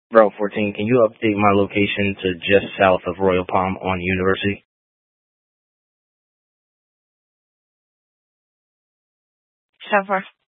Bro, 14, can you update my location to just south of Royal Palm on University? Sure.